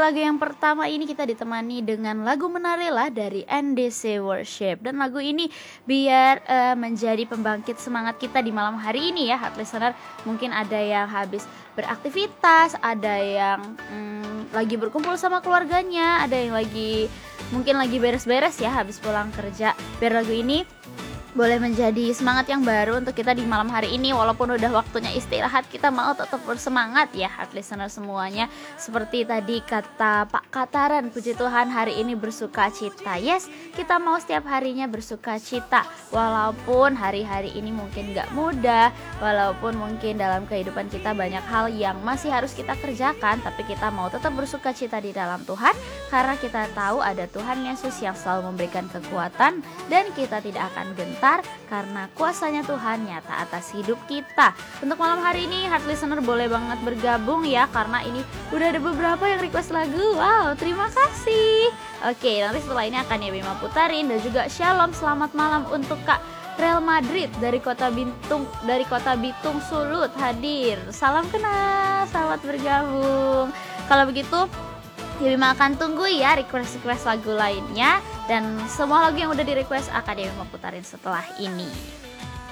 lagu yang pertama ini kita ditemani dengan lagu Menarilah dari NDC Worship. Dan lagu ini biar menjadi pembangkit semangat kita di malam hari ini ya, heart listener. Mungkin ada yang habis beraktivitas, ada yang lagi berkumpul sama keluarganya, ada yang mungkin lagi beres-beres ya habis pulang kerja. Biar lagu ini boleh menjadi semangat yang baru untuk kita di malam hari ini. Walaupun udah waktunya istirahat, kita mau tetap bersemangat ya heart listener semuanya. Seperti tadi kata Pak Kataran, puji Tuhan hari ini bersuka cita. Yes, kita mau setiap harinya bersuka cita. Walaupun hari-hari ini mungkin gak mudah, walaupun mungkin dalam kehidupan kita banyak hal yang masih harus kita kerjakan, tapi kita mau tetap bersuka cita di dalam Tuhan. Karena kita tahu ada Tuhan Yesus yang selalu memberikan kekuatan, dan kita tidak akan gentar karena kuasanya Tuhan nyata atas hidup kita. Untuk malam hari ini heart listener boleh banget bergabung ya, karena ini udah ada beberapa yang request lagu. Wow, terima kasih. Oke, nanti setelah ini akan Bima putarin. Dan juga shalom, selamat malam untuk Kak Real Madrid dari Kota Bitung Sulut hadir. Salam kenal, selamat bergabung. Kalau begitu Bima akan tunggu ya request lagu lainnya, dan semua lagu yang udah di request akan Bima putarin setelah ini.